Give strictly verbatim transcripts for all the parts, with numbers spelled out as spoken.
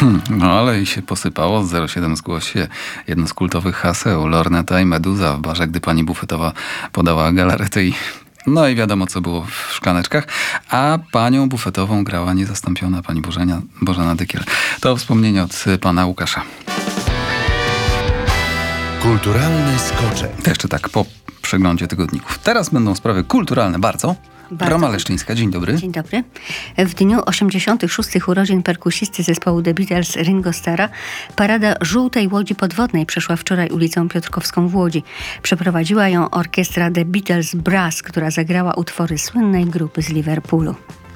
Hmm, no ale i się posypało. zero siedem zgłoś się. Jedno z kultowych haseł. Lorneta i Meduza w barze, gdy pani bufetowa podała galaretę i... No i wiadomo, co było w szklaneczkach. A panią bufetową grała niezastąpiona pani Bożena, Bożena Dykiel. To wspomnienie od pana Łukasza. Kulturalny skoczek. To jeszcze tak po przeglądzie tygodników. Teraz będą sprawy kulturalne bardzo. Bardzo. Roma Leszczyńska, dzień dobry. Dzień dobry. W dniu osiemdziesiątych szóstych urodzin perkusisty zespołu The Beatles Ringo Starra parada żółtej łodzi podwodnej przeszła wczoraj ulicą Piotrkowską w Łodzi. Przeprowadziła ją orkiestra The Beatles Brass, która zagrała utwory słynnej grupy z Liverpoolu.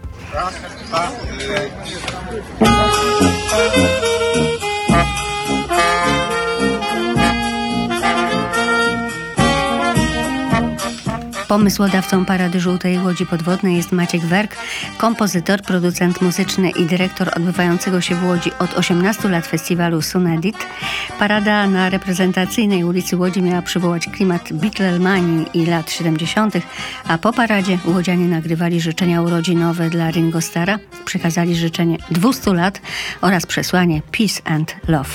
Pomysłodawcą parady żółtej łodzi podwodnej jest Maciek Werk, kompozytor, producent muzyczny i dyrektor odbywającego się w Łodzi od osiemnastu lat festiwalu Sunedit. Parada na reprezentacyjnej ulicy Łodzi miała przywołać klimat Beatlemanii i lat siedemdziesiątych, a po paradzie łodzianie nagrywali życzenia urodzinowe dla Ringo Starra, przekazali życzenie dwustu lat oraz przesłanie Peace and Love.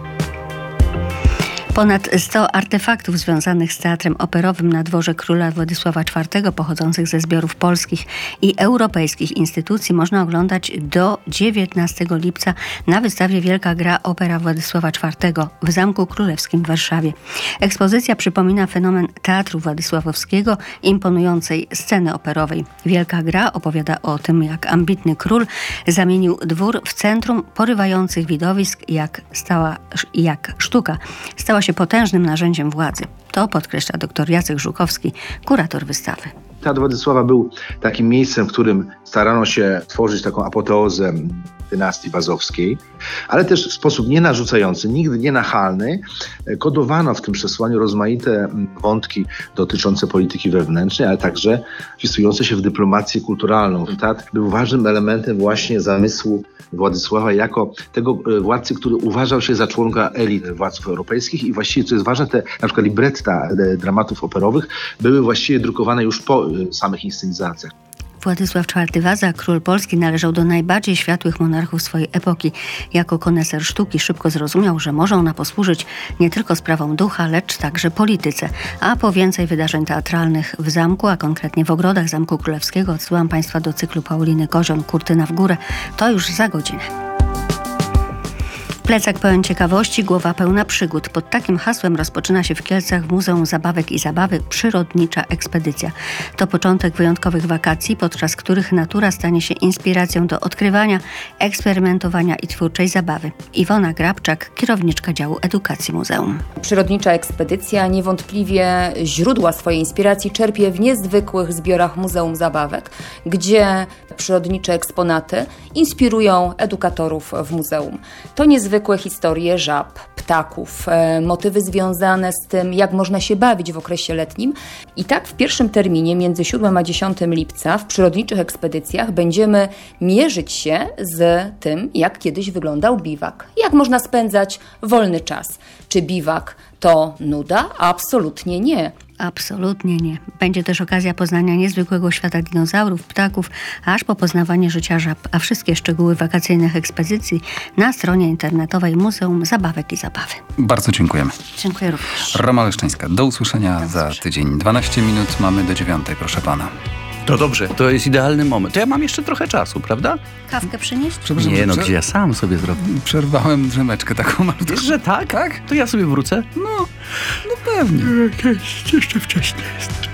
Ponad sto artefaktów związanych z teatrem operowym na dworze króla Władysława czwartego, pochodzących ze zbiorów polskich i europejskich instytucji, można oglądać do dziewiętnastego lipca na wystawie Wielka Gra Opera Władysława czwartego w Zamku Królewskim w Warszawie. Ekspozycja przypomina fenomen teatru władysławowskiego, imponującej sceny operowej. Wielka Gra opowiada o tym, jak ambitny król zamienił dwór w centrum porywających widowisk, jak, stała, jak sztuka stała się potężnym narzędziem władzy. To podkreśla dr Jacek Żukowski, kurator wystawy. Teatr Władysława był takim miejscem, w którym starano się tworzyć taką apoteozę dynastii wazowskiej, ale też w sposób nienarzucający, nigdy nienachalny, kodowano w tym przesłaniu rozmaite wątki dotyczące polityki wewnętrznej, ale także wpisujące się w dyplomację kulturalną. Ten teatr był ważnym elementem właśnie zamysłu Władysława jako tego władcy, który uważał się za członka elit władców europejskich i właściwie, co jest ważne, te na przykład libretta dramatów operowych były właściwie drukowane już po samych inscenizacjach. Władysław czwarty Waza, król Polski, należał do najbardziej światłych monarchów swojej epoki. Jako koneser sztuki szybko zrozumiał, że może ona posłużyć nie tylko sprawom ducha, lecz także polityce. A po więcej wydarzeń teatralnych w zamku, a konkretnie w ogrodach Zamku Królewskiego, odsyłam Państwa do cyklu Pauliny Kozion Kurtyna w górę. To już za godzinę. Plecak pełen ciekawości, głowa pełna przygód. Pod takim hasłem rozpoczyna się w Kielcach w Muzeum Zabawek i Zabawy przyrodnicza ekspedycja. To początek wyjątkowych wakacji, podczas których natura stanie się inspiracją do odkrywania, eksperymentowania i twórczej zabawy. Iwona Grabczak, kierowniczka działu edukacji muzeum. Przyrodnicza ekspedycja niewątpliwie źródła swojej inspiracji czerpie w niezwykłych zbiorach Muzeum Zabawek, gdzie przyrodnicze eksponaty inspirują edukatorów w muzeum. To niezwykłe historie żab, ptaków, e, motywy związane z tym, jak można się bawić w okresie letnim. I tak w pierwszym terminie między siódmego a dziesiątego lipca w przyrodniczych ekspedycjach będziemy mierzyć się z tym, jak kiedyś wyglądał biwak. Jak można spędzać wolny czas. Czy biwak to nuda? Absolutnie nie. Absolutnie nie. Będzie też okazja poznania niezwykłego świata dinozaurów, ptaków, aż po poznawanie życia żab, a wszystkie szczegóły wakacyjnych ekspedycji na stronie internetowej Muzeum Zabawek i Zabawy. Bardzo dziękujemy. Dziękuję również. Roma Leszczyńska, do usłyszenia do za tydzień. dwanaście minut mamy do dziewiątej, proszę pana. To dobrze, to jest idealny moment. To ja mam jeszcze trochę czasu, prawda? Kawkę przynieść? Nie, no gdzie ja sam sobie zrobię. Przerwałem drzemeczkę taką malutką. Wiesz, że tak? Tak? To ja sobie wrócę? No, no pewnie. Jeszcze wcześnie jest.